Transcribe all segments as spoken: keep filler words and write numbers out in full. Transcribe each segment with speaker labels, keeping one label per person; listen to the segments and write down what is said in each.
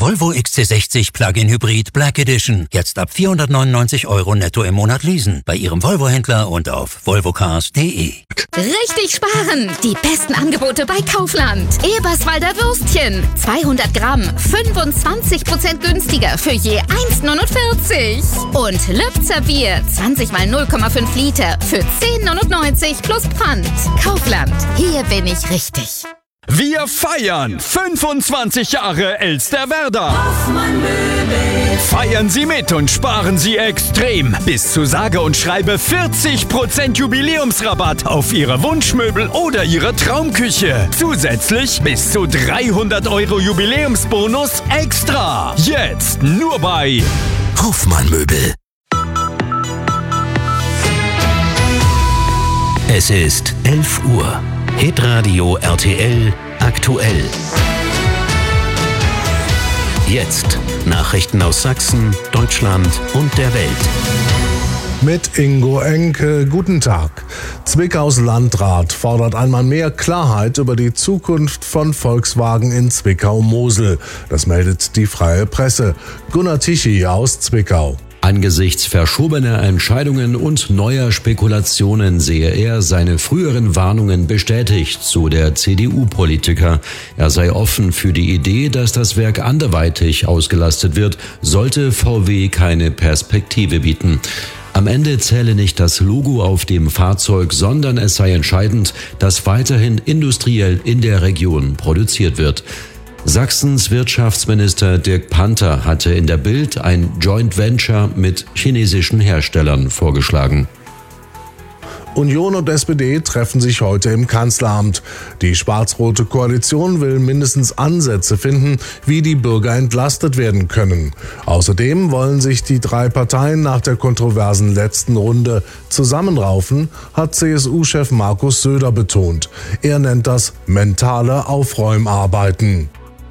Speaker 1: Volvo X C sechzig Plug-in Hybrid Black Edition. Jetzt ab vierhundertneunundneunzig Euro netto im Monat leasen. Bei Ihrem Volvo-Händler und auf volvocars punkt de.
Speaker 2: Richtig sparen! Die besten Angebote bei Kaufland. Eberswalder Würstchen. zweihundert Gramm. fünfundzwanzig Prozent günstiger für je eins Komma neunundvierzig. Und Lübzer Bier. zwanzig mal null Komma fünf Liter für zehn Komma neunundneunzig plus Pfand. Kaufland. Hier bin ich richtig.
Speaker 3: Wir feiern fünfundzwanzig Jahre Elsterwerda.
Speaker 4: Hoffmann Möbel.
Speaker 3: Feiern Sie mit und sparen Sie extrem. Bis zu sage und schreibe vierzig Prozent Jubiläumsrabatt auf Ihre Wunschmöbel oder Ihre Traumküche. Zusätzlich bis zu dreihundert Euro Jubiläumsbonus extra. Jetzt nur bei
Speaker 1: Hoffmann Möbel. Es ist elf Uhr. Hitradio R T L aktuell. Jetzt Nachrichten aus Sachsen, Deutschland und der Welt.
Speaker 5: Mit Ingo Enke, guten Tag. Zwickaus Landrat fordert einmal mehr Klarheit über die Zukunft von Volkswagen in Zwickau-Mosel. Das meldet die Freie Presse. Gunnar Tichy aus Zwickau.
Speaker 6: Angesichts verschobener Entscheidungen und neuer Spekulationen sehe er seine früheren Warnungen bestätigt, so der C D U-Politiker. Er sei offen für die Idee, dass das Werk anderweitig ausgelastet wird, sollte V W keine Perspektive bieten. Am Ende zähle nicht das Logo auf dem Fahrzeug, sondern es sei entscheidend, dass weiterhin industriell in der Region produziert wird. Sachsens Wirtschaftsminister Dirk Panther hatte in der Bild ein Joint Venture mit chinesischen Herstellern vorgeschlagen.
Speaker 5: Union und S P D treffen sich heute im Kanzleramt. Die schwarz-rote Koalition will mindestens Ansätze finden, wie die Bürger entlastet werden können. Außerdem wollen sich die drei Parteien nach der kontroversen letzten Runde zusammenraufen, hat C S U-Chef Markus Söder betont. Er nennt das mentale Aufräumarbeiten.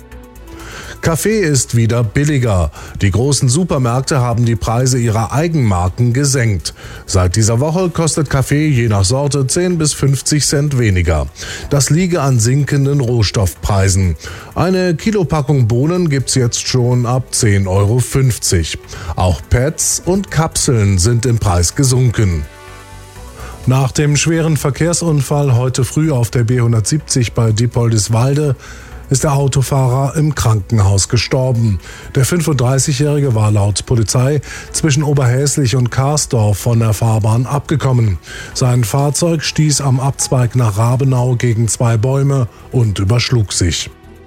Speaker 5: Kaffee ist wieder billiger. Die großen Supermärkte haben die Preise ihrer Eigenmarken gesenkt. Seit dieser Woche kostet Kaffee je nach Sorte zehn bis fünfzig Cent weniger. Das liege an sinkenden Rohstoffpreisen. Eine Kilopackung Bohnen gibt's jetzt schon ab zehn Euro fünfzig. Auch Pads und Kapseln sind im Preis gesunken. Nach dem schweren Verkehrsunfall heute früh auf der B hundertsiebzig bei Diepoldiswalde ist der Autofahrer im Krankenhaus gestorben. Der fünfunddreißigjährige war laut Polizei zwischen Oberhäslich und Karsdorf von der Fahrbahn abgekommen. Sein Fahrzeug stieß am Abzweig nach Rabenau gegen zwei Bäume und überschlug sich.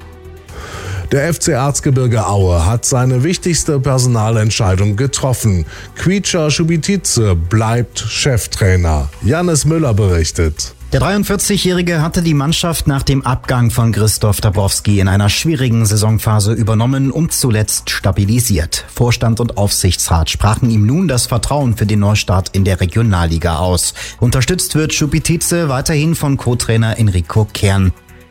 Speaker 5: Der F C Erzgebirge Aue hat seine wichtigste Personalentscheidung getroffen. Quietscher Schubitice bleibt Cheftrainer. Jannis Müller berichtet.
Speaker 7: Der dreiundvierzigjährige hatte die Mannschaft nach dem Abgang von Christoph Dabrowski in einer schwierigen Saisonphase übernommen und zuletzt stabilisiert. Vorstand und Aufsichtsrat sprachen ihm nun das Vertrauen für den Neustart in der Regionalliga aus. Unterstützt wird Schubitice weiterhin von Co-Trainer Enrico Kern.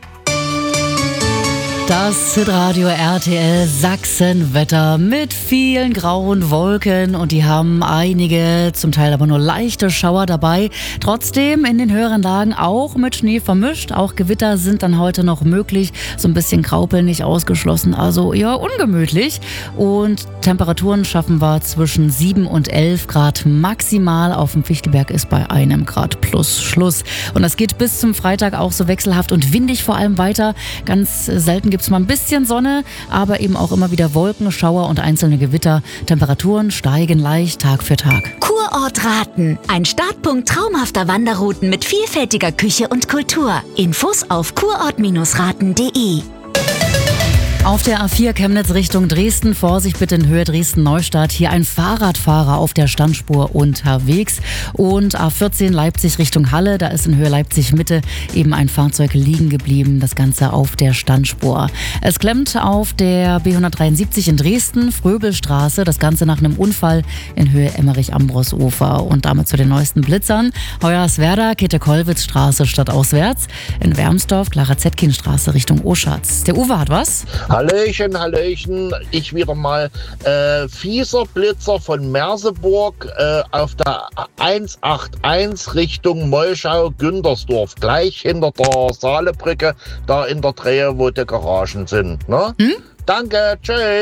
Speaker 8: Das Hitradio R T L Sachsenwetter mit vielen grauen Wolken und die haben einige, zum Teil aber nur leichte Schauer dabei. Trotzdem in den höheren Lagen auch mit Schnee vermischt. Auch Gewitter sind dann heute noch möglich. So ein bisschen Graupeln nicht ausgeschlossen, also eher ungemütlich. Und Temperaturen schaffen wir zwischen sieben und elf Grad maximal. Auf dem Fichtelberg ist bei einem Grad plus Schluss. Und das geht bis zum Freitag auch so wechselhaft und windig vor allem weiter. Ganz selten gibt es mal ein bisschen Sonne, aber eben auch immer wieder Wolken, Schauer und einzelne Gewitter. Temperaturen steigen leicht Tag für Tag.
Speaker 2: Kurort Raten. Ein Startpunkt traumhafter Wanderrouten mit vielfältiger Küche und Kultur. Infos auf kurort raten punkt de.
Speaker 8: Auf der A vier Chemnitz Richtung Dresden, Vorsicht bitte in Höhe Dresden-Neustadt. Hier ein Fahrradfahrer auf der Standspur unterwegs. Und A vierzehn Leipzig Richtung Halle, da ist in Höhe Leipzig-Mitte eben ein Fahrzeug liegen geblieben. Das Ganze auf der Standspur. Es klemmt auf der B hundertdreiundsiebzig in Dresden, Fröbelstraße. Das Ganze nach einem Unfall in Höhe Emmerich-Ambros-Ufer. Und damit zu den neuesten Blitzern. Hoyerswerda, Käthe-Kollwitz-Straße stadtauswärts. In Wermsdorf, Clara-Zetkin-Straße Richtung Oschatz. Der Uwe hat was?
Speaker 9: Hallöchen, Hallöchen, ich wieder mal. Äh, fieser Blitzer von Merseburg äh, auf der hunderteinundachtzig Richtung Molschau-Güntersdorf, gleich hinter der Saalebrücke, da in der Drehe, wo die Garagen sind. Ne? Hm? Danke, tschüss.